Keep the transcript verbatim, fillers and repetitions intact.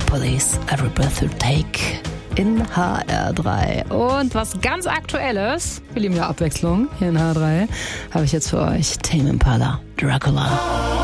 Police, Every Breath You Take in H R drei. Und was ganz Aktuelles, wir lieben ja Abwechslung hier in H R drei, habe ich jetzt für euch Tame Impala, Dracula.